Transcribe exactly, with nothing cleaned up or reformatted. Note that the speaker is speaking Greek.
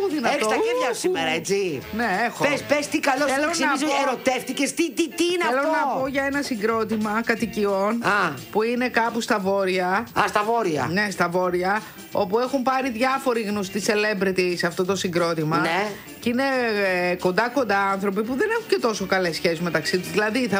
τραγούδι να το. Έχεις τα χέρια σου σήμερα, έτσι. Ναι, έχω. Πες, πες τι καλό σου ξεμίζει, ερωτεύτηκες, τι, τι, τι είναι Θέλω αυτό. Θέλω να πω για ένα συγκρότημα κατοικιών Α. που είναι κάπου στα βόρεια. Α, στα βόρεια. Ναι, στα βόρεια. Όπου έχουν πάρει διάφοροι γνωστοί celebrity σε αυτό το συγκρότημα. Ναι. Και είναι κοντά-κοντά άνθρωποι που δεν έχουν και τόσο καλές σχέσεις μεταξύ τους. Δηλαδή θα